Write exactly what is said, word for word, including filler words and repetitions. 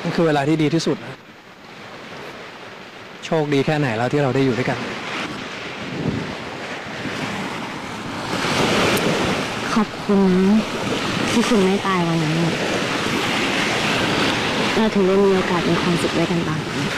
มันคือเวลาที่ดีที่สุดนะโชคดีแค่ไหนแล้วที่เราได้อยู่ด้วยกันขอบคุณนะที่คุณไม่ตายวันนั้นเราถึงได้มีโอกาสมีความสุขด้วยกันตอนนี้